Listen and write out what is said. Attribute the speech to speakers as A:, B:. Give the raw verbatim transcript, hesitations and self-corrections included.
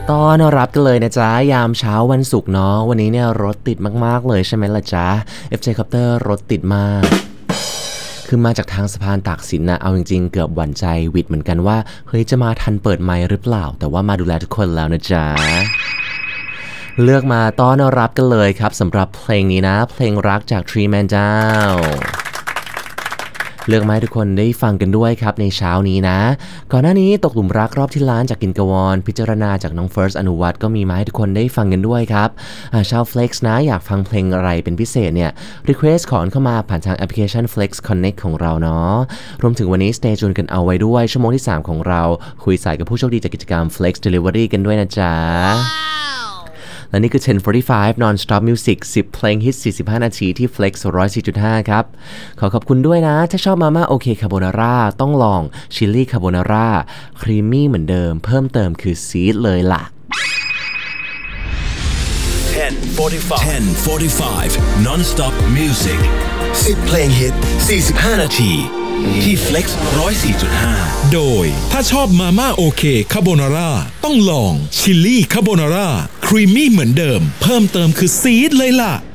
A: ต้อนรับกันเลยนะจ๊ะยามเช้าวันศุกร์เนาะวันนี้เนี่ยรถติดมากๆเลยใช่ไหมล่ะจ๊ะ เอฟ เจ Copter รถติดมากคือมาจากทางสะพานตากสินนะเอาจริงๆเกือบหวั่นใจวิดเหมือนกันว่าเฮ้ยจะมาทันเปิดไมค์หรือเปล่าแต่ว่ามาดูแลทุกคนแล้วนะจ๊ะเลือกมาต้อนรับกันเลยครับสำหรับเพลงนี้นะเพลงรักจาก Three Man Downเลือกมาให้ทุกคนได้ฟังกันด้วยครับในเช้านี้นะก่อนหน้านี้ตกหลุมรักรอบที่ล้านจากกินกวอนพิจารณาจากน้องเฟิร์สอนุวัฒน์ก็มีมาให้ทุกคนได้ฟังกันด้วยครับชาว Flex นะอยากฟังเพลงอะไรเป็นพิเศษเนี่ย Request ขอเข้ามาผ่านทางแอปพลิเคชัน Flex Connect ของเราเนาะรวมถึงวันนี้ Stay Tuned กันเอาไว้ด้วยชั่วโมงที่สามของเราคุยสายกับผู้โชคดีจากกิจกรรม Flex Delivery กันด้วยนะจ๊ะและนี่คือ สิบ สี่สิบห้า Non-Stop Music สิบเพลงฮิตสี่สิบห้านาทีที่ Flex หนึ่งศูนย์สี่จุดห้า ครับขอขอบคุณด้วยนะถ้าชอบมาม่าโอเคคาโบนาร่าต้องลองชิลลี่คาโบนาร่าครีมมี่เหมือนเดิมเพิ่มเติมคือซีดเลยล่ะ
B: สิบ Non-Stop Music สิบเพลงฮิตสี่สิบห้านาทีที่ Flex หนึ่งศูนย์สี่จุดห้า
C: โดยถ้าชอบมาม่าโอเคคาโบนาร่าต้องลองชิลลี่คาโบนาร่าครีมมี่เหมือนเดิมเพิ่มเติมคือซีดเลยล่ะ